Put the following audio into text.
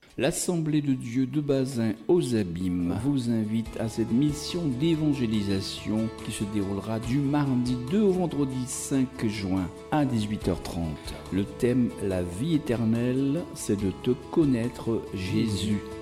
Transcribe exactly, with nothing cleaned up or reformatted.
L'Assemblée de Dieu de Bazin aux Abîmes vous invite à cette mission d'évangélisation qui se déroulera du mardi deux au vendredi cinq juin à dix-huit heures trente. Le thème « La vie éternelle », c'est de te connaître Jésus.